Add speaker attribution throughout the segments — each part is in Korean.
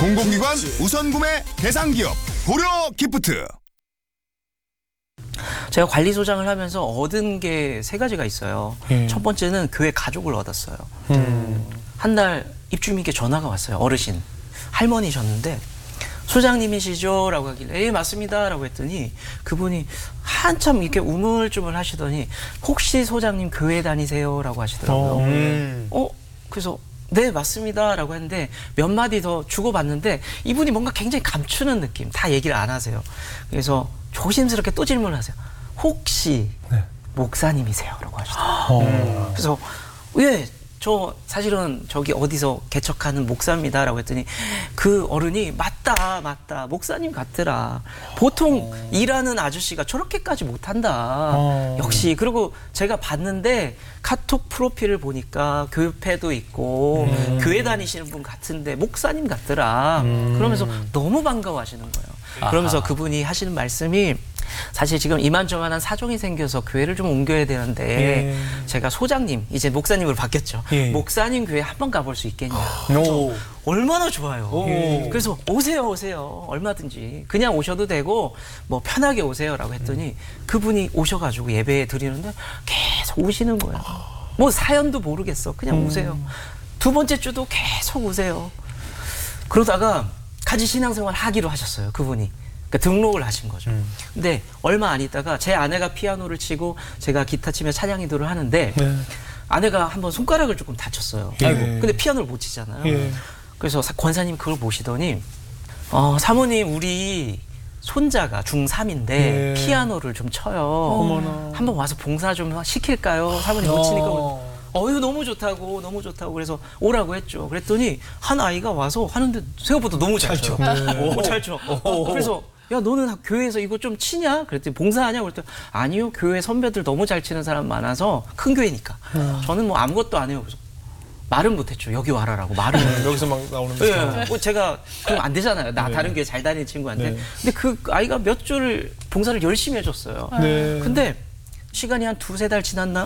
Speaker 1: 공공기관 우선구매 대상기업 고려기프트.
Speaker 2: 제가 관리소장을 하면서 얻은 게 세 가지가 있어요. 첫 번째는 교회 가족을 얻었어요. 한 날 입주민께 전화가 왔어요. 어르신, 할머니셨는데 소장님이시죠? 라고 하길래 예 맞습니다 라고 했더니 그분이 한참 이렇게 우물쭈물 하시더니 혹시 소장님 교회 다니세요? 라고 하시더라고요. 그래서 네 맞습니다 라고 했는데 몇 마디 더 주고받는데 이분이 뭔가 굉장히 감추는 느낌, 다 얘기를 안 하세요. 그래서 조심스럽게 또 질문을 하세요. 혹시 목사님이세요? 라고 하시더라고요. 그래서 예, 저 사실은 저기 어디서 개척하는 목사입니다 라고 했더니 그 어른이 맞다 목사님 같더라. 보통 일하는 아저씨가 저렇게까지 못한다. 역시. 그리고 제가 봤는데 카톡 프로필을 보니까 교회도 있고 교회 다니시는 분 같은데 목사님 같더라. 그러면서 너무 반가워하시는 거예요. 그러면서 그분이 하시는 말씀이 사실 지금 이만저만한 사정이 생겨서 교회를 좀 옮겨야 되는데 제가 소장님, 이제 목사님으로 바뀌었죠. 목사님 교회 한번 가볼 수 있겠냐. 얼마나 좋아요. 그래서 오세요. 얼마든지. 그냥 오셔도 되고 뭐 편하게 오세요라고 했더니 그분이 오셔가지고 예배 드리는데 계속 오시는 거예요. 뭐 사연도 모르겠어. 그냥 오세요. 두 번째 주도 계속 오세요. 그러다가 같이 신앙생활 하기로 하셨어요. 그분이. 그러니까 등록을 하신 거죠. 근데 얼마 안 있다가 제 아내가 피아노를 치고 제가 기타 치며 찬양 인도를 하는데 아내가 한번 손가락을 조금 다쳤어요. 근데 피아노를 못 치잖아요. 그래서 권사님 그걸 보시더니 사모님 우리 손자가 중3인데 피아노를 좀 쳐요. 한번 와서 봉사 좀 시킬까요? 사모님 못 치니까 너무 좋다고 그래서 오라고 했죠. 그랬더니 한 아이가 와서 하는데 생각보다 너무 잘 쳐. 잘 쳐. 그래서 야 너는 교회에서 이거 좀 치냐? 그랬더니 봉사하냐? 그랬더니 아니요, 교회 선배들 너무 잘 치는 사람 많아서 큰 교회니까 저는 뭐 아무것도 안 해요. 그래서 말은 못했죠. 여기 와라라고 말은.
Speaker 3: 여기서 막 나오는 거죠.
Speaker 2: 뭐 제가 그럼 안 되잖아요. 나 다른 교회 잘 다니는 친구한테. 근데 그 아이가 몇 주를 봉사를 열심히 해줬어요. 근데 시간이 한 두세 달 지났나?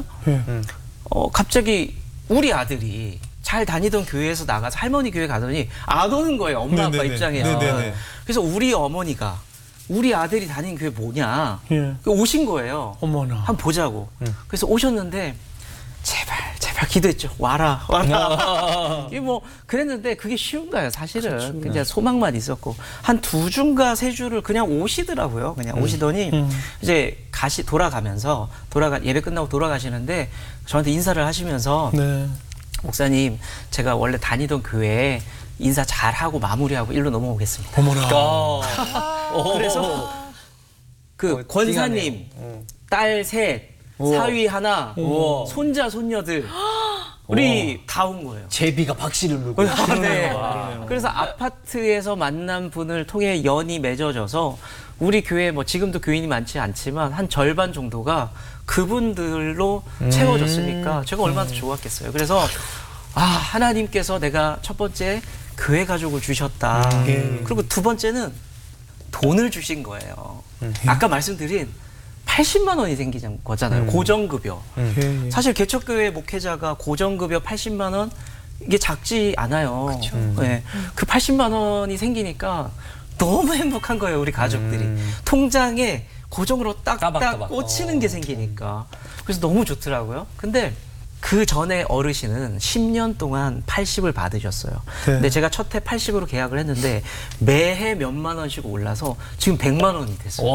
Speaker 2: 갑자기 우리 아들이 잘 다니던 교회에서 나가서 할머니 교회 가더니 안 오는 거예요. 엄마 아빠 입장에서. 그래서 우리 어머니가 우리 아들이 다니는 교회 뭐냐 오신 거예요.
Speaker 3: 어머나.
Speaker 2: 한번 보자고. 그래서 오셨는데 제발 기도했죠. 와라. 이게 뭐 그랬는데 그게 쉬운가요? 사실은.
Speaker 3: 그렇죠.
Speaker 2: 그냥 소망만 있었고 한 두 주인가 세 주를 그냥 오시더라고요. 그냥 오시더니 이제 돌아가면서 예배 끝나고 돌아가시는데 저한테 인사를 하시면서 목사님 제가 원래 다니던 교회에 인사 잘하고 마무리하고 일로 넘어오겠습니다.
Speaker 3: 어머나.
Speaker 2: 그래서 그 권사님 딸 셋, 사위 하나, 손자 손녀들 우리 다 온 거예요.
Speaker 4: 제비가 박씨를 물고.
Speaker 2: 네. 그래서 아파트에서 만난 분을 통해 연이 맺어져서 우리 교회 뭐 지금도 교인이 많지 않지만 한 절반 정도가 그분들로 채워졌으니까 제가 얼마나 좋았겠어요. 그래서 하나님께서 내가 첫 번째 교회 가족을 주셨다. 그리고 두 번째는 돈을 주신 거예요. 아까 말씀드린 80만 원이 생기는 거잖아요. 고정급여. 사실 개척교회 목회자가 고정급여 80만 원 이게 작지 않아요. 그 80만 원이 생기니까 너무 행복한 거예요. 우리 가족들이. 통장에 고정으로 딱딱 꽂히는 게 생기니까. 그래서 너무 좋더라고요. 근데 그 전에 어르신은 10년 동안 80을 받으셨어요. 근데 제가 첫 해 80으로 계약을 했는데 매해 몇만 원씩 올라서 지금 100만 원이 됐어요.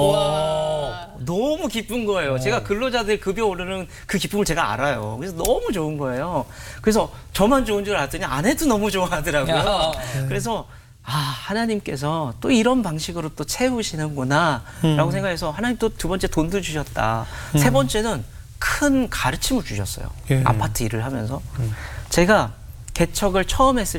Speaker 2: 너무 기쁜 거예요. 제가 근로자들 급여 오르는 그 기쁨을 제가 알아요. 그래서 너무 좋은 거예요. 그래서 저만 좋은 줄 알았더니 아내도 너무 좋아하더라고요. 그래서 하나님께서 또 이런 방식으로 또 채우시는구나 라고 생각해서 하나님 또 두 번째 돈도 주셨다. 세 번째는 큰 가르침을 주셨어요. 아파트 일을 하면서. 제가 개척을 처음 했을